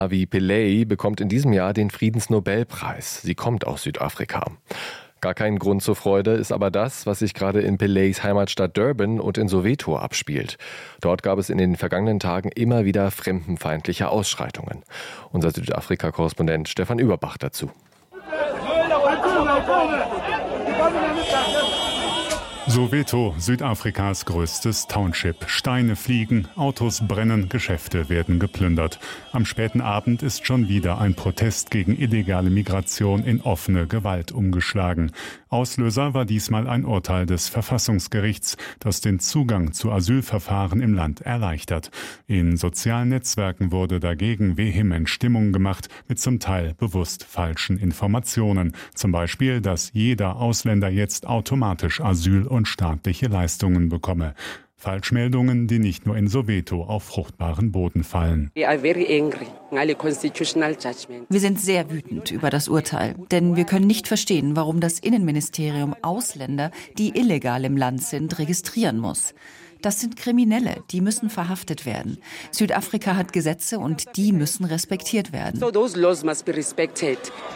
Avi Pillay bekommt in diesem Jahr den Friedensnobelpreis. Sie kommt aus Südafrika. Gar kein Grund zur Freude ist aber das, was sich gerade in Pillays Heimatstadt Durban und in Soweto abspielt. Dort gab es in den vergangenen Tagen immer wieder fremdenfeindliche Ausschreitungen. Unser Südafrika-Korrespondent Stefan Überbach dazu. Soweto, Südafrikas größtes Township. Steine fliegen, Autos brennen, Geschäfte werden geplündert. Am späten Abend ist schon wieder ein Protest gegen illegale Migration in offene Gewalt umgeschlagen. Auslöser war diesmal ein Urteil des Verfassungsgerichts, das den Zugang zu Asylverfahren im Land erleichtert. In sozialen Netzwerken wurde dagegen vehement Stimmung gemacht mit zum Teil bewusst falschen Informationen. Zum Beispiel, dass jeder Ausländer jetzt automatisch Asyl und staatliche Leistungen bekomme. Falschmeldungen, die nicht nur in Soweto auf fruchtbaren Boden fallen. Wir sind sehr wütend über das Urteil, denn wir können nicht verstehen, warum das Innenministerium Ausländer, die illegal im Land sind, registrieren muss. Das sind Kriminelle, die müssen verhaftet werden. Südafrika hat Gesetze und die müssen respektiert werden. So those laws must be respected.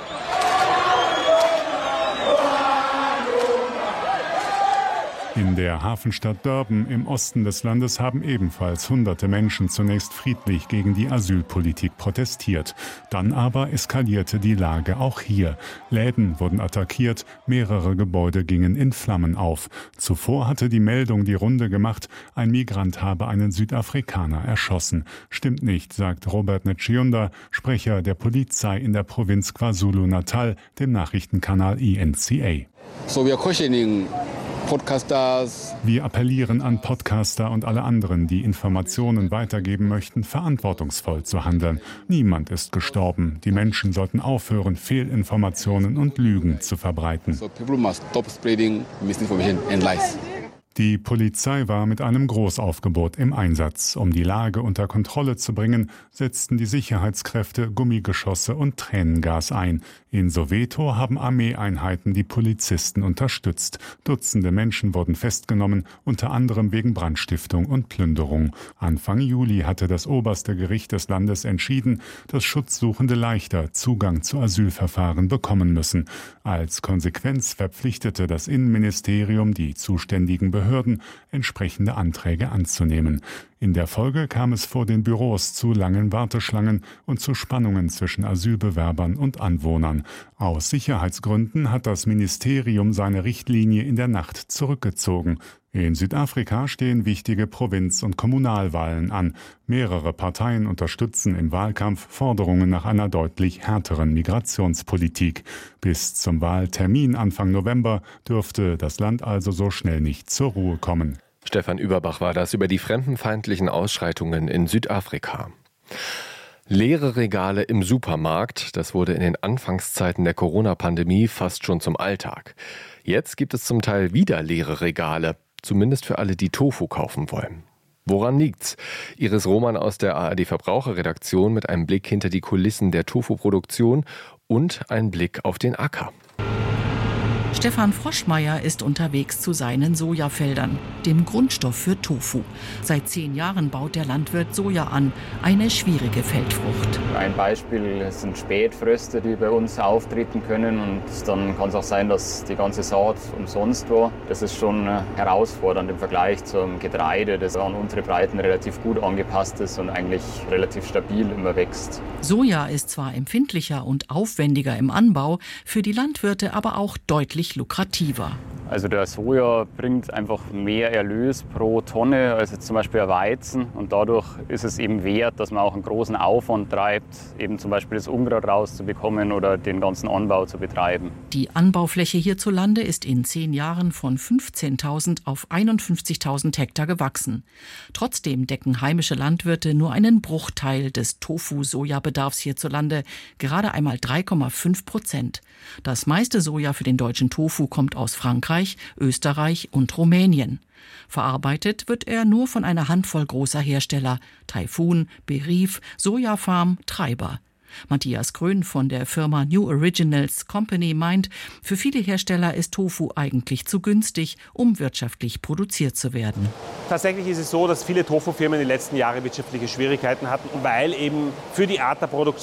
In der Hafenstadt Durban im Osten des Landes haben ebenfalls hunderte Menschen zunächst friedlich gegen die Asylpolitik protestiert. Dann aber eskalierte die Lage auch hier. Läden wurden attackiert, mehrere Gebäude gingen in Flammen auf. Zuvor hatte die Meldung die Runde gemacht, ein Migrant habe einen Südafrikaner erschossen. Stimmt nicht, sagt Robert Ntshiunda, Sprecher der Polizei in der Provinz KwaZulu-Natal, dem Nachrichtenkanal INCA. So we are questioning Podcasters. Wir appellieren an Podcaster und alle anderen, die Informationen weitergeben möchten, verantwortungsvoll zu handeln. Niemand ist gestorben. Die Menschen sollten aufhören, Fehlinformationen und Lügen zu verbreiten. So people must stop spreading misinformation and lies. Die Polizei war mit einem Großaufgebot im Einsatz. Um die Lage unter Kontrolle zu bringen, setzten die Sicherheitskräfte Gummigeschosse und Tränengas ein. In Soweto haben Armeeeinheiten die Polizisten unterstützt. Dutzende Menschen wurden festgenommen, unter anderem wegen Brandstiftung und Plünderung. Anfang Juli hatte das oberste Gericht des Landes entschieden, dass Schutzsuchende leichter Zugang zu Asylverfahren bekommen müssen. Als Konsequenz verpflichtete das Innenministerium die zuständigen Behörden, entsprechende Anträge anzunehmen. In der Folge kam es vor den Büros zu langen Warteschlangen und zu Spannungen zwischen Asylbewerbern und Anwohnern. Aus Sicherheitsgründen hat das Ministerium seine Richtlinie in der Nacht zurückgezogen. In Südafrika stehen wichtige Provinz- und Kommunalwahlen an. Mehrere Parteien unterstützen im Wahlkampf Forderungen nach einer deutlich härteren Migrationspolitik. Bis zum Wahltermin Anfang November dürfte das Land also so schnell nicht zur Ruhe kommen. Stefan Überbach war das über die fremdenfeindlichen Ausschreitungen in Südafrika. Leere Regale im Supermarkt, das wurde in den Anfangszeiten der Corona-Pandemie fast schon zum Alltag. Jetzt gibt es zum Teil wieder leere Regale, zumindest für alle, die Tofu kaufen wollen. Woran liegt's? Iris Roman aus der ARD-Verbraucherredaktion mit einem Blick hinter die Kulissen der Tofu-Produktion und ein Blick auf den Acker. Stefan Froschmeier ist unterwegs zu seinen Sojafeldern, dem Grundstoff für Tofu. Seit 10 Jahren baut der Landwirt Soja an, eine schwierige Feldfrucht. Ein Beispiel sind Spätfröste, die bei uns auftreten können. Und dann kann es auch sein, dass die ganze Saat umsonst war. Das ist schon herausfordernd im Vergleich zum Getreide, das an unsere Breiten relativ gut angepasst ist und eigentlich relativ stabil immer wächst. Soja ist zwar empfindlicher und aufwendiger im Anbau, für die Landwirte aber auch deutlich lukrativer. Also der Soja bringt einfach mehr Erlös pro Tonne als jetzt zum Beispiel ein Weizen. Und dadurch ist es eben wert, dass man auch einen großen Aufwand treibt, eben zum Beispiel das Unkraut rauszubekommen oder den ganzen Anbau zu betreiben. Die Anbaufläche hierzulande ist in 10 Jahren von 15.000 auf 51.000 Hektar gewachsen. Trotzdem decken heimische Landwirte nur einen Bruchteil des Tofu-Sojabedarfs hierzulande, gerade einmal 3,5%. Das meiste Soja für den deutschen Tofu kommt aus Frankreich, Österreich und Rumänien. Verarbeitet wird er nur von einer Handvoll großer Hersteller: Taifun, Berief, Sojafarm, Treiber. Matthias Grön von der Firma New Originals Company meint, für viele Hersteller ist Tofu eigentlich zu günstig, um wirtschaftlich produziert zu werden. Tatsächlich ist es so, dass viele Tofu-Firmen in den letzten Jahren wirtschaftliche Schwierigkeiten hatten, weil eben für die Art der Produktion